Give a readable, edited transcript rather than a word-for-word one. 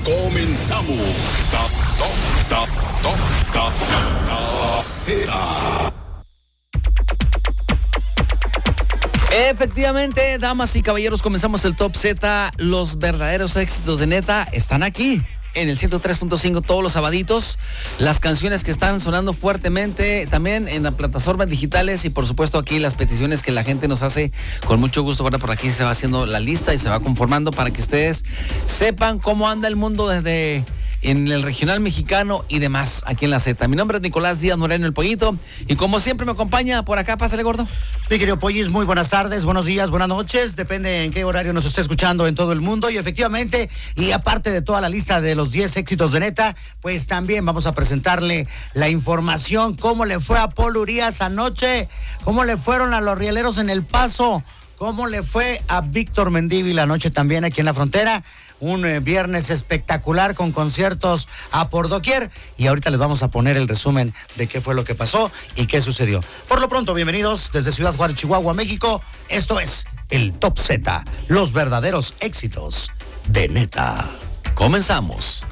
Comenzamos. Top Z. Efectivamente, damas y caballeros, comenzamos el Top Z. Los verdaderos éxitos de Neta están aquí en el 103.5 todos los sabaditos. Las canciones que están sonando fuertemente también en las plataformas digitales y por supuesto aquí las peticiones que la gente nos hace con mucho gusto. Ahora por aquí se va haciendo la lista y se va conformando para que ustedes sepan cómo anda el mundo desde en el regional mexicano y demás aquí en la Z. Mi nombre es Nicolás Díaz Moreno, el Pollito, y como siempre me acompaña por acá. Pásale, gordo. Mi querido Pollis, muy buenas tardes, buenos días, buenas noches, depende en qué horario nos esté escuchando en todo el mundo. Y efectivamente, y aparte de toda la lista de los 10 éxitos de Neta, pues también vamos a presentarle la información, cómo le fue a Paul Urias anoche, cómo le fueron a los rieleros en El Paso, cómo le fue a Víctor Mendívil anoche también aquí en la frontera. Un viernes espectacular con conciertos a por doquier, y ahorita les vamos a poner el resumen de qué fue lo que pasó y qué sucedió. Por lo pronto, bienvenidos desde Ciudad Juárez, Chihuahua, México. Esto es el Top Z, los verdaderos éxitos de Neta. Comenzamos.